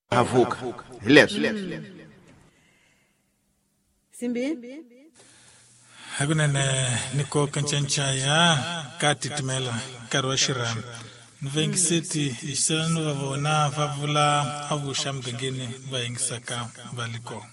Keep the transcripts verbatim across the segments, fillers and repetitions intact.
havuka hileswo Simbi hakunene niko kanchanchaya katitimela karwashira nvengiseti isanu vavona vavula avusha mgengeni vaingisaka valiko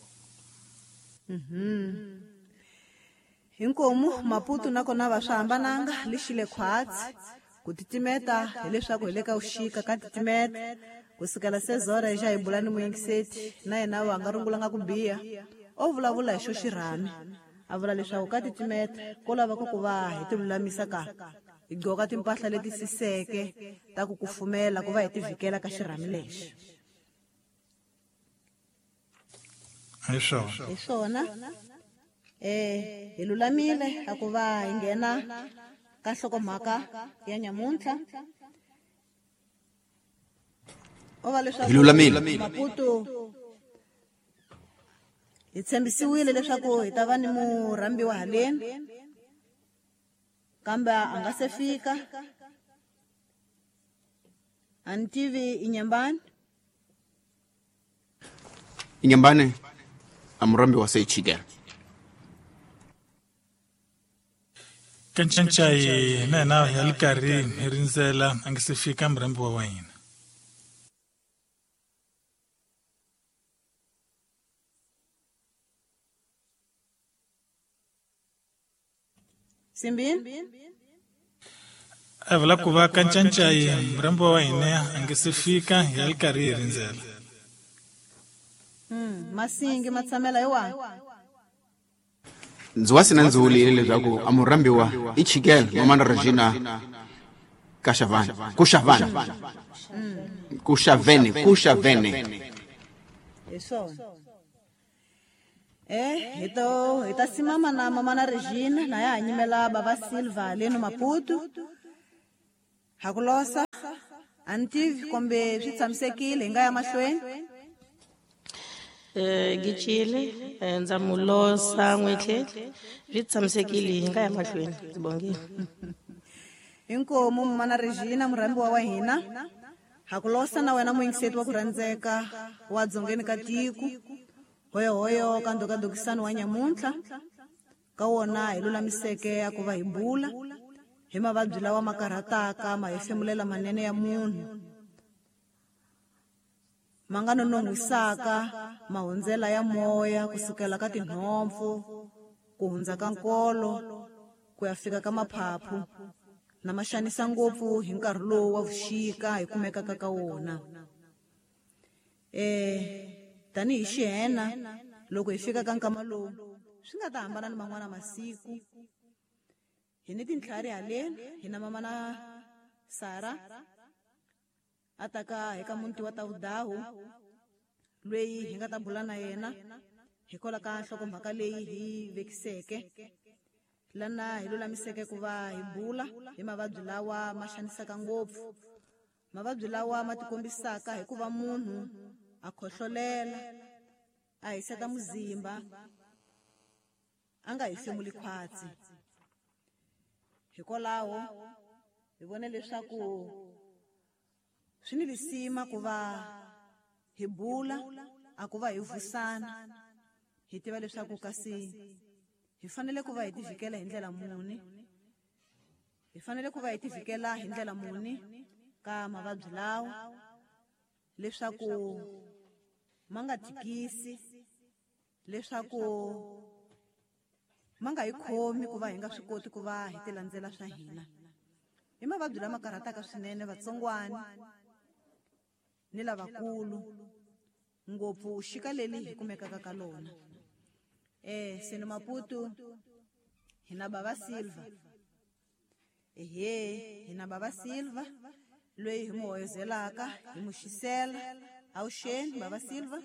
mhm hinkomu Maputo nakona va swihambananga lixile khwatsi ku titimeta hileswaku hileka uxika ka titimeta kusukela sezora ja hibulani muyingiseti na yena wa nga rungulanga ku biya o vulavula hi xo xirhami a vula leswaku ka titimeta ko lava ku va hi tilulamisa ka hi gqoka timpahla leti siseke ta ku kufumela ku va hi tivikela ka xirhami lexi hi swona hi swona eh hi lulamile a ku va hi nghena ka nhlokomhaka ya nyamuntlha o va leswaku Hi lulamile. Maputo hi tshembisiwile leswaku hi ta va ni murambi wa haleni kambe a nga se fika a ni tivi Inyambane Inyambane amurambi wa Sechigera kanchanchayi na yena yalikari hirinzela angisifika mrambi wa wayina Simbi avula ku va kanchanchayi mrambi wa wayina angisifika yalikari hirinzela mm masingi matsamela hi wani ndzi wasina ndzi vulile leswaku amurambi wa Ichigela mamana Regina Kashavana Kushavana Kushavene Kushavene hi swona eh hi to hi ta simama na mamana Regina na ya hanyimela baba Silva leno Maputo hakulosa antivi kombe swi tshamisekile hi nga ya mahlweni Eh gichile enza mulosa ngwetlele vitsamsekile hinga ya mahlweni zibongile inkomu mamana Regina murambi wa wahina hakulosa na wena muyingiseti wa ku rhandzeka wa dzongeni ka tiko hoyo hoyo ka ndokadokisano wa nyamuntlha ka wona hi lulamiseke ya ku va hi bula hi mavabyi lawa ma karhataka ma hefemulela manene ya munhu manga nonohwisaka mahundzela ya moya kusukela ka tinhompfu ku hundza ka nkolo ku ya fika ka maphaphu na maxanisa ngopfu hi nkarhi lowu wa vuxika hi kumekaka ka wona eh tani hi xihena loko hi fika ka nkama lowu swi nga ta hambana ni man'wana masiku hi ni tintlhari haleni hi na mamana Sara ataka eka munti wa Tawudahu lweyi hi nga ta bula na yena hi kola ka nhlokomhaka leyi hi vekiseke lana hi lulamiseke ku va hi bula hi mavabyi lawa ma xanisaka ngopfu mavabyi lawa ma tikombisaka hi ku va munhu a khohlolela a hiseta muzimba a nga hefemuli khwatsi hikwalaho hi vone leswaku swi ni visima ku va hi bula a ku va hi vusana hi tiva leswaku kasi hi fanele ku va hi tivikela hi ndlela muni hi fanele ku va hi tivikela hi ndlela muni ka mavabyi lawa leswaku ma nga tikisi leswaku ma nga hi khomi ku va hi nga swi koti ku va hi ti landzela swa hina hi mavabyi lama karhataka swinene vatsongwana ni lavakulu ngopfu xika leli hi kumekaka ka lona eh seni Maputo hi na baba Silva ehe hi na baba Silva loyi hi mu hoyezelaka hi mu xisela awuxeni baba Silva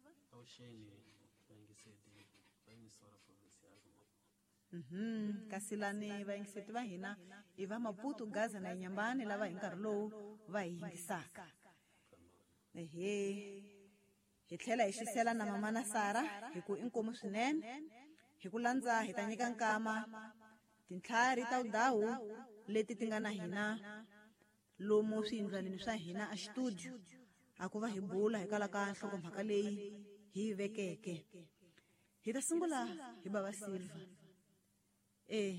mhm kasi lani vayingiseti va hina i va Maputo Gaza na Inyambane lava hi nkarhi lowu va hi yingisaka ehe hi tlhela hi xisela na mamana Sara hi ku inkomu swinene hi ku landza hi ta nyika nkama tintlhari ta Tawudahu leti ti nga na hina lomu swiyindlwanini swa hina a studio a ku va hi bula hi kala ka nhlokomhaka leyi hi yi vekeke. Hi ta sungula hi Baba Silva. Eh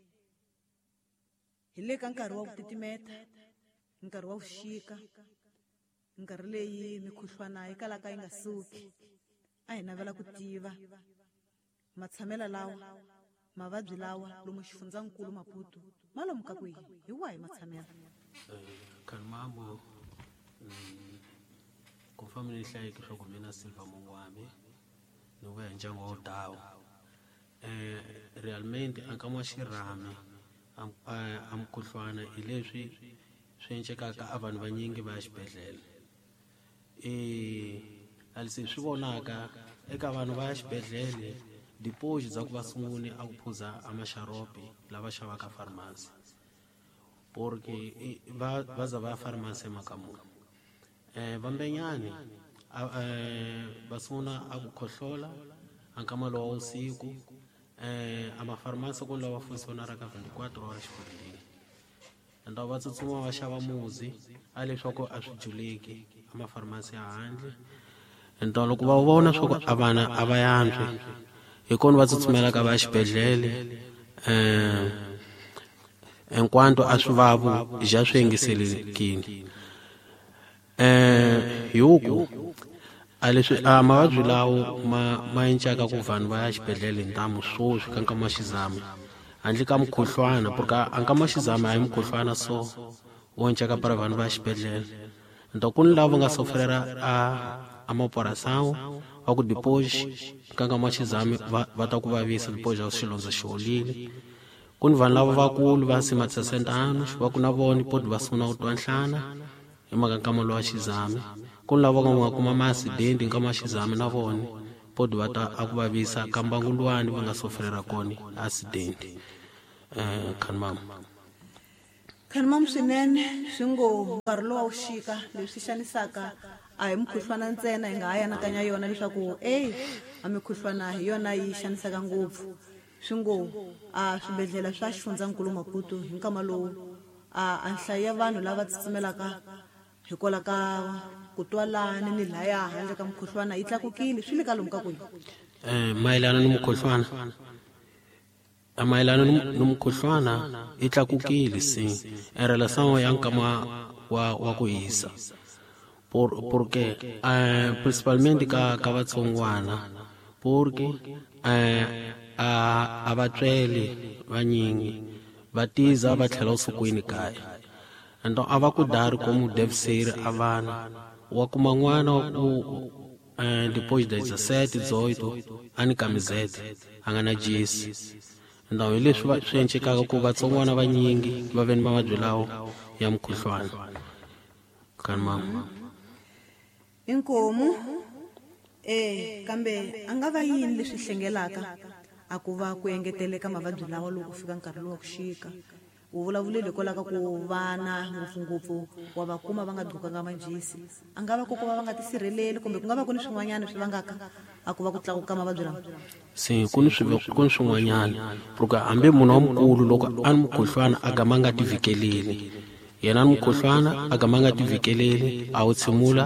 hi le ka nkarhi wa ku titimeta, nkarhi wa vuxika, nkarhi leyi mikhuhlwana yi kalaka yi nga suki. A hi navela ku tiva matshamela lawa, mavabyi lawa lomu xifundzankulu Maputo ma lomu ka kwihi, hi wahi matshamela? Kanmamo ku famba ni hlayeke swa ku mina Silva Mongwami ni vuya hi ndyangu wa Udawu. Eh realmente ankama xirhami a mukhuhlwana hi leswi swi endlekaka a vanhu vanyingi va ya xibedhlele. Eh alise swi vonaka eka vanhu va ya xibedhlele dipoji za ku va sunguni a ku phuza amasharopi lava xavaka pharmacy porque va va za va pharmacy makamu. Eh vambenyani eh basunguna a ku khohlola ankama lo wa usiku. Eh ama pharmacy ku lava funcionara ka twenty-four horas por day. Ndo va tsutsuma va xava muzi a leswaku a swi juleki ama pharmacy handle. Ndo loko va vona swa ku avana avayantswe hi kona va tsutsumela ka va xibedhlele. Eh enkwanto a swi vavu ja swi engiselekini. Eh yuku a leswi a mavabyi lawo ma ma endlaka ku vanhu va ya xibedhlele ntamu swo swi ka nkama xizami handle ka mukhuhlwana porque ankama xizami a hi mukhuhlwana so wo endlaka para vanhu va ya xibedhlele. Ndo ku ni lava nga soferera a amaporasawo wa ku dipoji ka nkama xizami va ta ku vavisa dipoji a xilondzo xi holile. Ku ni vanhu lava vakulu va simatsa sentano va ku na vona podi va sungula ku twa nhlana hi maka nkama lowa xizami. Ku ni lava nga kuma ma-accident nkama xizami na vona podi va ta a ku vavisa ka mbangulwani va nga soferera kona accident. Eh Kanmamo Kanmamo swinene swi ngo nkarhi lowa vuxika leswi xanisaka a hi mukhuhlwana ntsena hi nga ha yanakanya yona leswaku eh a mikhuhlwana hi yona yi xanisaka ngopfu. Swi ngo a swibedhlele swa xifundzankulu Maputo hi nkama lowu a nhlayo ya vanhu lava tsutsumelaka hikola ka ku twalana ni laya handle ka mukhuhlwana yi tlakukile swi le ka lomu ka kwihi? Eh mayelana ni mukhuhlwana mayelana ni mukhuhlwana yi tlakukile si relação ya nkama wa wa ku hisa por porque eh principalmente ka ka vatsongwana porque eh a abatswele vanyingi batiza va tlhela usukwini kaya. Ndo ava ku dari como deve ser a vana wa kuma n'wana wa ku eh depois da dezessete, dezoito ani camiseta a nga na jesi. Ndo hi leswi swi endlekaka ku vatsongwana vanyingi va veni mavabyi lawo ya mukhuhlwana. Kanmamo inkomu eh kambe a nga va yini leswi hlengelaka a ku va ku engeteleka mavabyi lawa loko fika nkarhi lowa ku xika? U vulavulile ko laka ku vana ngopfungopfu wa va kuma va nga dukanga manjisi, a nga va koko va nga tisirheleli kumbe ku nga va ku ni swin'wanyana swi vangaka a ku va ku tlakuka mavabyi lawa? Si ku ni ku ni swin'wanyana porque hambi munhu wamukulu loko a ni mukhuhlwana a gama nga tivikeleli yena ni mukhuhlwana a gama nga tivikeleli a wu tshemula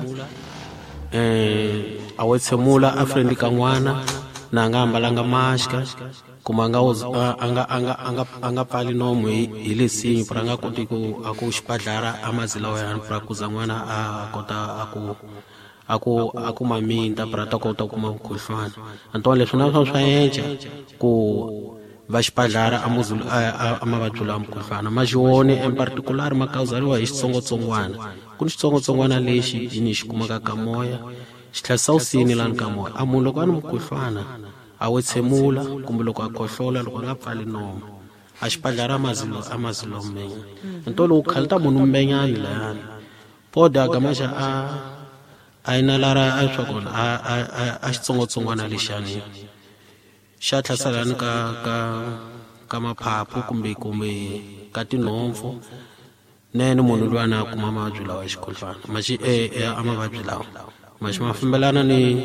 eh a wu tshemula a friendly ka n'wana na nga ambalanga mask kuma nga anga anga anga anga pali nomo hi lesinyi para nga koti ku aku xipatlara amazi lawa ya para kuza n'wana a kota aku aku aku maminta para ta kota ku mukhuhlwana. Anto leswi na swa endla ku va xipatlara amuzulu amavabyi la mukhuhlwana majione en particular ma causariwa hi xitsongwatsongwana. Ku ni xitsongwatsongwana lexi ni xi kumaka ka moya xithlasisa usini lani ka moya. A munhu loko a ni mukhuhlwana a wu tshemula kumbe loko a khohlola loko a nga pfali nomo a xipatlara amazilo amazilo mmenya. Nto loko khalita munhu mbenyani layani poda gamaxa a a ina lara a swa kona a a a xitsongwatsongwana lexani xa hlaselani ka ka ka maphaphu kumbe kumbe ka tinhompfu nene munhu loyi a kuma mavabyi lawa ya xikhuhlwana maxi eh amavabyi lawa maxi ma fambelana ni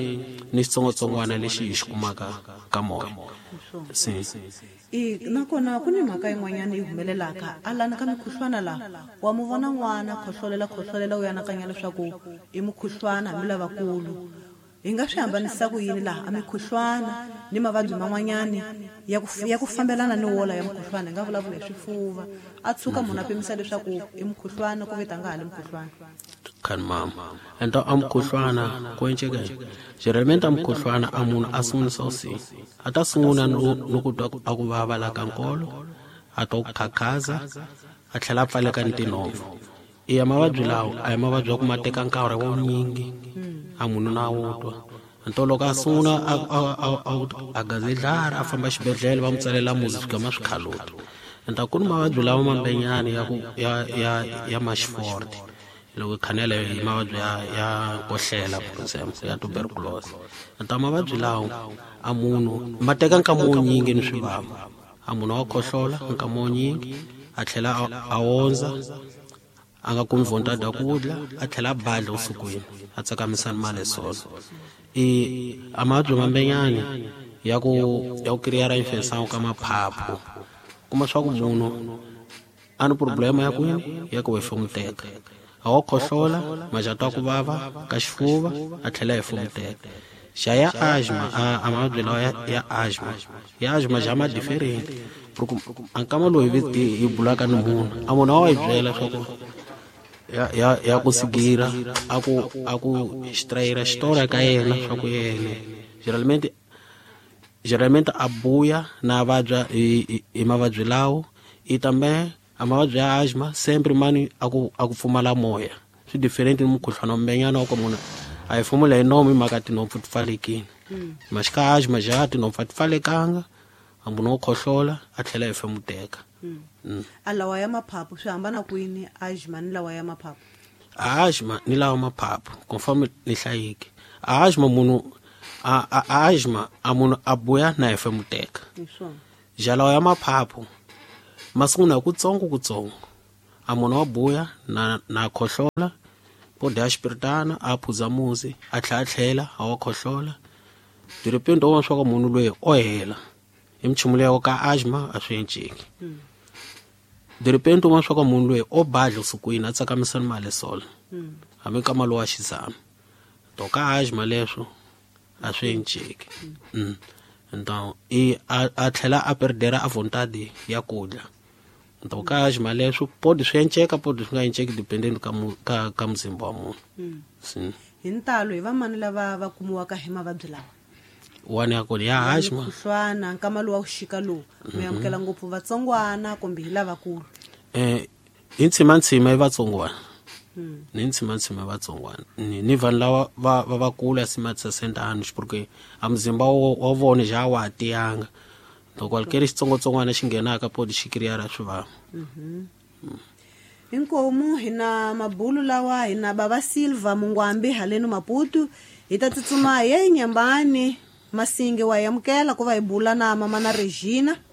ni xitsongwatsongwana lexi hi xi kumaka ka moya. Si. i nakona ku ni mhaka yin'wanyana yi humelelaka alana ka mikhuhlwana laha wa mu vona n'wana khohlolela khohlolela u yanakanya leswaku i mukhuhlwana hambi lavakulu hi nga swi hambanisa ku yini laha a mikhuhlwana ni mavabyi man'wanyani ya ku ya ku fambelana ni wola ya mukhuhlwana hi nga vulavula hi swifuva a tshuka munhu a pimisa leswaku i mukhuhlwana ku vita nga hali mukhuhlwana Kan mama. Ento a mukhuhlwana ku enceka. Geralmente a mukhuhlwana a munhu a sungulisa u si. A ta sungula no ku twa a ku vava la ka nkolo, a to khakhaza, a tlhela a pfaleka ni tinhompfu. Iya mavabyi lawa a hi mavabyi ya ku mateka nkarhi wa nyingi. A munhu na wutwa. Ento loko a sungula a a a gazedlara a famba xibedhlele va mu tsalela muzi swi gama swikhaluti. Ento ku ni mavabyi lawa mambenyani ya ku ya ya ya maxforte. Loko khanela hi mavabyi ya ya kohlela for example ya tuberculosis. Ento mavabyi lawa a munhu mateka nkama wo nyingi ni swivava. A munhu wa khohlola nkama wo nyingi a tlhela a wondza a nga kumi vontade ya ku dya a tlhela a badla usikwini a tsakamisa ni mali solo. I a mavabyi mambenyani ya ku ya ku kiriyara infection ka maphaphu kuma swa ku munhu a ni problema ya kwini ya ku hefemuteka. A wa khohlola majato ya ku vava ka xifuva a tlhela hefemuteka. Xa ya asthma a mavabyi lawa ya asthma ya asthma ja ma different a nkama lowu hi bulaka ni munhu a munhu wa hi byela swa ku ya ya ya ku sigira aku aku extraira história ka yena swa ku yena geralmente geralmente a buya na vabya i mavabyi lawo i tambe a mavabyi ya asthma sempre mani aku aku pfumala moya swi different ni mukhuhlwana mbenyana wa ku munhu a hi fumula hi nomi maka tinhompfu ti pfalekini maxika asthma ja tinhompfu ti pfalekanga a munhu wo khohlola a tlhela hefemuteka. a lawa ya maphaphu swi hambana kwini asthma ni lawa ya maphaphu? Asthma ni lawa maphaphu conforme ni hlayiki. Asthma munhu a asthma a munhu a buya na hefemuteka. Ja lawa ya maphaphu masunguna kutsongo kutsongo a munhu wa buya na na khohlola pode ya xipiritana a phuza muzi a tlhela tlhela a wa khohlola de repente wa swa ka munhu loyi o hela hi mchumuleyo ka asthma a swi enceki. De repente uma swa ka munhu loyi o badla usikwini a tsakamisa ni mali solo hambi nkama lowa xizami to ka asthma leswo a swi enceki. Então i a tlhela a perdera a vontade ya kudya. Então ka asthma leswo pode swi enceka pode swi nga enceki dependendo ka ka ka mzimba wa munhu. Hi ntalo hi vamani lava va kumiwaka hi mavabyi lawa? Wani ya kona ya asthma mukhuhlwana nkama lowa uxika lowu mi amukela ngopfu vatsongwana kumbe hi lavakulu? Eh hi ntshimantsima i vatsongwana. Ni ntshimantsima i vatsongwana ni vanhu lava va va kula simatsa sentano porque a mzimba wa vona ja wa tiyanga loko alkeri xitsongwatsongwana xi nghenaka podi xi kiriyara swivava. Inkomu hina mabulu lawa hina baba Silva Mungwambi haleno Maputo hi ta tsutsuma hi Nyambani Masinge wa yamukela ku va hi bula na mama na Regina